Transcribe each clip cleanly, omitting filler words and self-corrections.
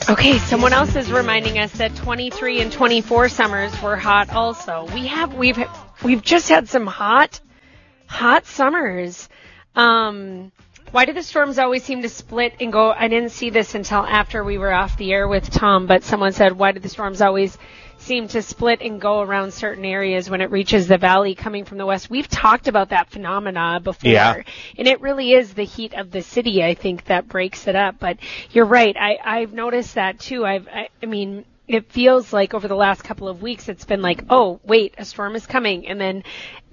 Okay, someone else is reminding us that 23 and 24 summers were hot also. We've just had some hot summers. Why do the storms always seem to split and go? I didn't see this until after we were off the air with Tom, but someone said, why do the storms always seem to split and go around certain areas when it reaches the valley coming from the west? We've talked about that phenomena before. Yeah. And it really is the heat of the city, I think, that breaks it up. But you're right. I've noticed that too. I mean, it feels like over the last couple of weeks, it's been like, oh, wait, a storm is coming. And then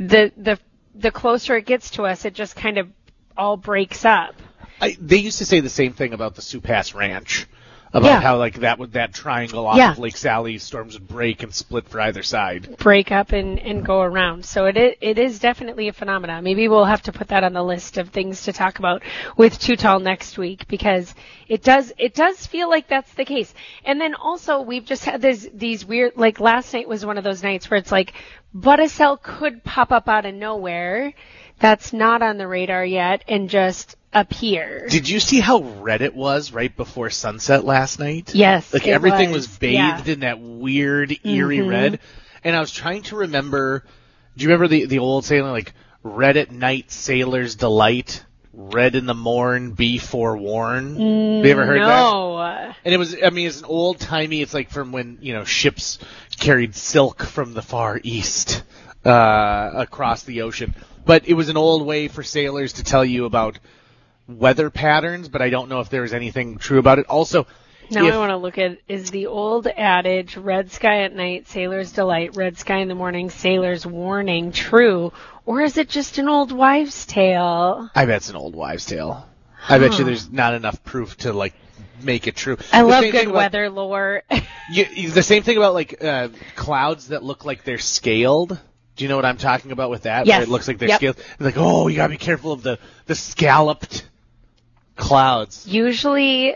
the closer it gets to us, it just kind of all breaks up. They used to say the same thing about the Sioux Pass Ranch, about how like that triangle off of Lake Sally, storms would break and split for either side. Break up and go around. So it is definitely a phenomenon. Maybe we'll have to put that on the list of things to talk about with Too Tall next week, because it does feel like that's the case. And then also we've just had these weird, like last night was one of those nights where it's like, but a cell could pop up out of nowhere that's not on the radar yet and just appear. Did you see how red it was right before sunset last night? Yes. Like everything was bathed in that weird, eerie red. And I was trying to remember, do you remember the old saying, like, red at night, sailor's delight, red in the morn, be forewarned? Have you ever heard that? No. And it was, I mean, it's an old timey, it's like from when, ships carried silk from the Far East across the ocean. But it was an old way for sailors to tell you about weather patterns, but I don't know if there's anything true about it. Also, now I want to look at, is the old adage, red sky at night, sailor's delight, red sky in the morning, sailor's warning, true? Or is it just an old wives' tale? I bet it's an old wives' tale. I bet you there's not enough proof to, like, make it true. I love good weather lore. The same thing about, like, clouds that look like they're scaled. Do you know what I'm talking about with that? Yes. Where it looks like they're scaled. It's like, oh, you gotta be careful of the scalloped clouds. Usually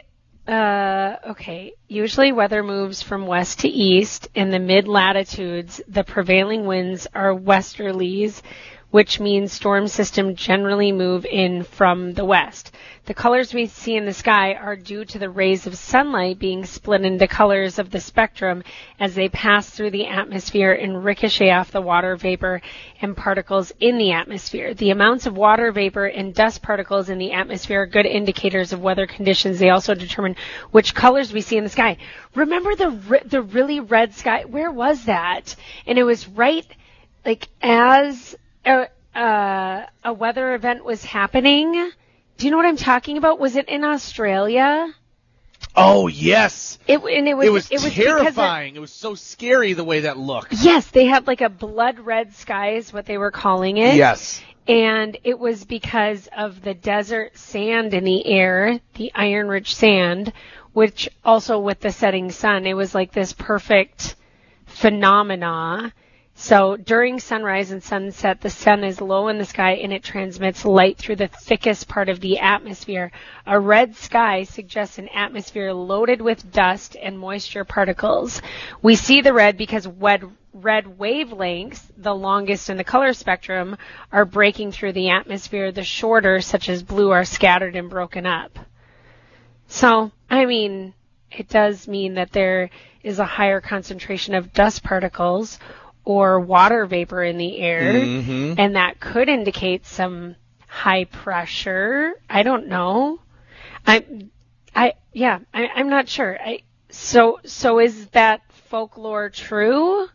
weather moves from west to east. In the mid-latitudes, the prevailing winds are westerlies, which means storm systems generally move in from the west. The colors we see in the sky are due to the rays of sunlight being split into colors of the spectrum as they pass through the atmosphere and ricochet off the water vapor and particles in the atmosphere. The amounts of water vapor and dust particles in the atmosphere are good indicators of weather conditions. They also determine which colors we see in the sky. Remember the really red sky? Where was that? And it was right, like, as a weather event was happening. Do you know what I'm talking about? Was it in Australia? Oh, yes. It was terrifying. It was so scary the way that looked. Yes, they had like a blood red sky is what they were calling it. Yes. And it was because of the desert sand in the air, the iron-rich sand, which also with the setting sun, it was like this perfect phenomena. So during sunrise and sunset, the sun is low in the sky and it transmits light through the thickest part of the atmosphere. A red sky suggests an atmosphere loaded with dust and moisture particles. We see the red because red wavelengths, the longest in the color spectrum, are breaking through the atmosphere. The shorter, such as blue, are scattered and broken up. So, I mean, it does mean that there is a higher concentration of dust particles or water vapor in the air, and that could indicate some high pressure. I don't know. I'm not sure. So is that folklore true?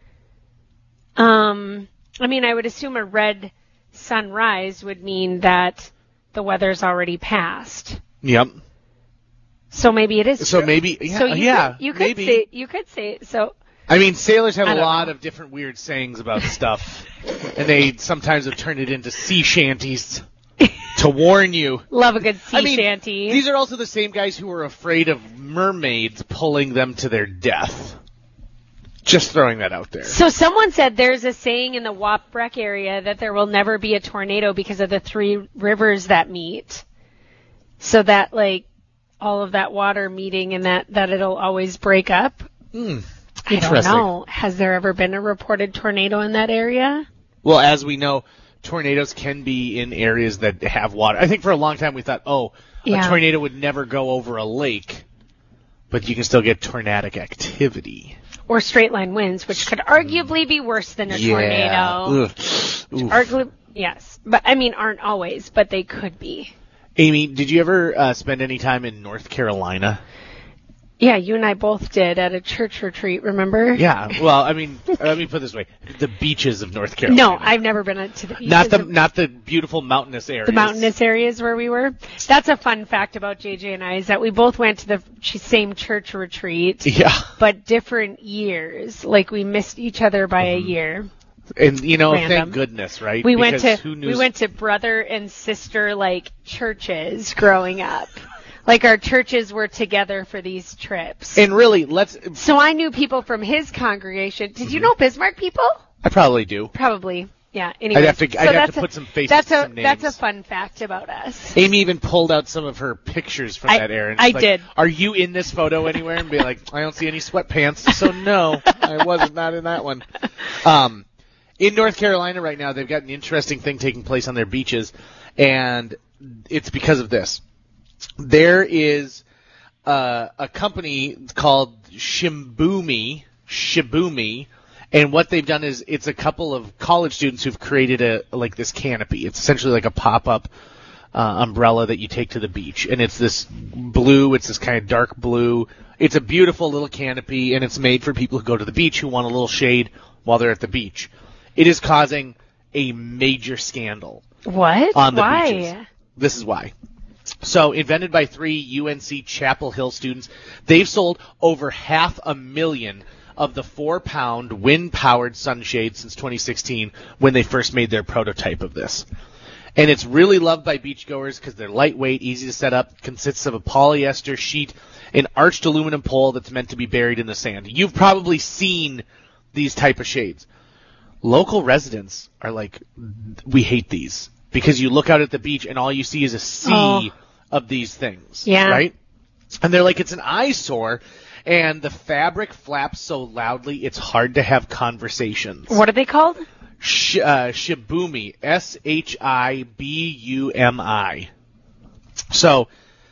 I mean, I would assume a red sunrise would mean that the weather's already passed. Yep. So maybe it is. So true. maybe, you could say so. I mean, sailors have a lot of different weird sayings about stuff, and they sometimes have turned it into sea shanties to warn you. Love a good sea shanty. These are also the same guys who are afraid of mermaids pulling them to their death. Just throwing that out there. So someone said there's a saying in the Wapbreck area that there will never be a tornado because of the three rivers that meet. So that, like, all of that water meeting and that it'll always break up. I don't know. Has there ever been a reported tornado in that area? Well, as we know, tornadoes can be in areas that have water. I think for a long time we thought, a tornado would never go over a lake. but you can still get tornadic activity. Or straight line winds, which could arguably be worse than a tornado. Yes. But, I mean, aren't always, but they could be. Amy, did you ever spend any time in North Carolina? Yeah, you and I both did at a church retreat, remember? Yeah. Well, I mean, let me put it this way. The beaches of North Carolina. No, I've never been to the beaches. Not the beautiful mountainous areas. The mountainous areas where we were. That's a fun fact about JJ and I, is that we both went to the same church retreat. Yeah. But different years. Like, we missed each other by a year. And, Random. Thank goodness, right? We went to brother and sister, like, churches growing up. Like, our churches were together for these trips. And really, So I knew people from his congregation. Did you know Bismarck people? I probably do. Probably. Yeah. Anyway, I'd have to put some faces to some names. That's a fun fact about us. Amy even pulled out some of her pictures from that era. I did. Are you in this photo anywhere? And be like, I don't see any sweatpants, so no, I wasn't not in that one. In North Carolina right now, they've got an interesting thing taking place on their beaches, and it's because of this. There is a company called Shibumi, and what they've done is it's a couple of college students who've created this canopy. It's essentially like a pop-up umbrella that you take to the beach, and it's this blue. It's this kind of dark blue. It's a beautiful little canopy, and it's made for people who go to the beach who want a little shade while they're at the beach. It is causing a major scandal. What? On the Why? beaches. This is why. So, invented by 3 UNC Chapel Hill students, they've sold over 500,000 of the 4-pound wind-powered sunshades since 2016 when they first made their prototype of this. And it's really loved by beachgoers because they're lightweight, easy to set up, consists of a polyester sheet, an arched aluminum pole that's meant to be buried in the sand. You've probably seen these type of shades. Local residents are like, we hate these. Because you look out at the beach and all you see is a sea of these things. Yeah. Right? And they're like, it's an eyesore, and the fabric flaps so loudly it's hard to have conversations. What are they called? Shibumi. Shibumi. So,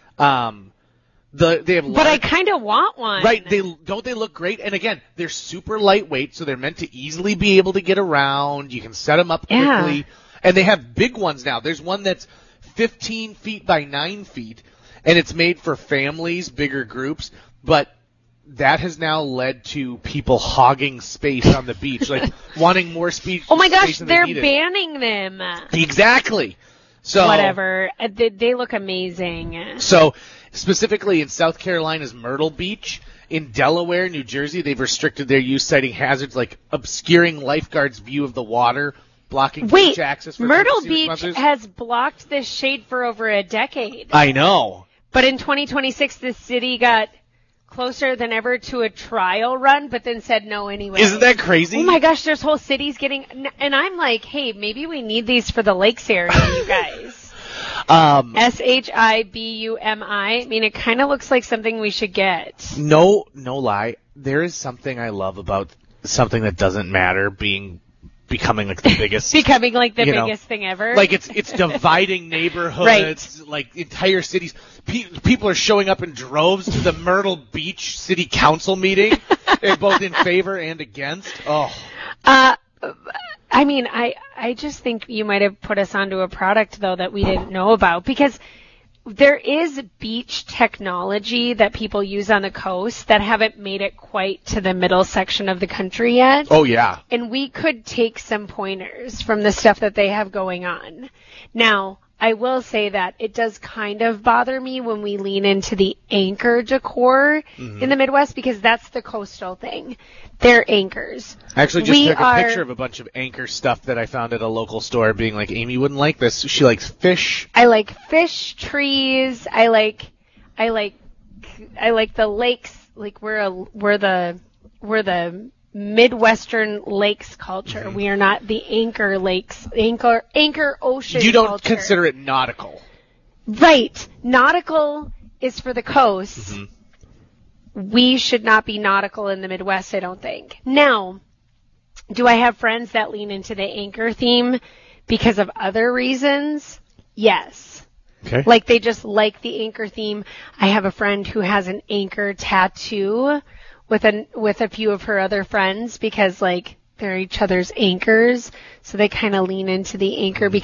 they have. But I kind of want one. Right? They look great? And again, they're super lightweight, so they're meant to easily be able to get around. You can set them up quickly. Yeah. And they have big ones now. There's one that's 15 feet by 9 feet, and it's made for families, bigger groups, but that has now led to people hogging space on the beach, like wanting more space. Oh my gosh, than they're banning them. Exactly. So whatever. They look amazing. So specifically in South Carolina's Myrtle Beach, in Delaware, New Jersey, they've restricted their use, citing hazards like obscuring lifeguards' view of the water, blocking beach access for Myrtle emergency Beach responders. has blocked this shade for over a decade. I know. But in 2026, the city got closer than ever to a trial run, but then said no anyway. Isn't that crazy? Oh my gosh, there's whole cities getting, and I'm like, hey, maybe we need these for the lakes area, you guys. Shibumi. I mean, it kind of looks like something we should get. No lie. There is something I love about something that doesn't matter becoming like the biggest biggest thing ever. Like it's dividing neighborhoods, right. Like entire cities. People are showing up in droves to the Myrtle Beach City Council meeting, both in favor and against. Oh. I mean, I just think you might have put us onto a product though that we didn't know about, because there is beach technology that people use on the coast that haven't made it quite to the middle section of the country yet. Oh, yeah. And we could take some pointers from the stuff that they have going on. Now, I will say that it does kind of bother me when we lean into the anchor decor in the Midwest, because that's the coastal thing. They're anchors. I actually just took a picture of a bunch of anchor stuff that I found at a local store, being like, Amy wouldn't like this. She likes fish. I like fish, trees. I like the lakes. Like we're the Midwestern lakes culture. Mm-hmm. We are not the anchor lakes, anchor ocean. You don't culture. consider it nautical. Right. Nautical is for the coast. Mm-hmm. We should not be nautical in the Midwest, I don't think. Now, do I have friends that lean into the anchor theme because of other reasons? Yes. Okay. Like they just like the anchor theme. I have a friend who has an anchor tattoo with a few of her other friends because like they're each other's anchors, so they kind of lean into the anchor